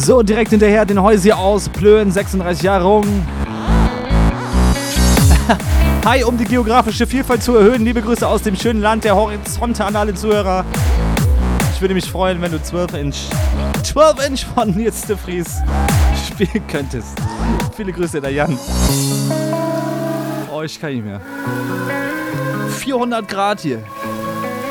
So, direkt hinterher den Häuser aus Plön, 36 Jahre jung. Hi, um die geografische Vielfalt zu erhöhen. Liebe Grüße aus dem schönen Land der Horizonte an alle Zuhörer. Ich würde mich freuen, wenn du 12 Inch von Nils de Vries spielen könntest. Viele Grüße, der Jan. Oh, ich kann nicht mehr. 400 Grad hier.